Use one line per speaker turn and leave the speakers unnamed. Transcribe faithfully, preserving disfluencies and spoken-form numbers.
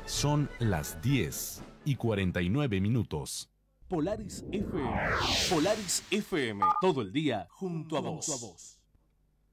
Son las diez y cuarenta y nueve minutos.
Polaris F M. Polaris F M. Todo el día junto a vos.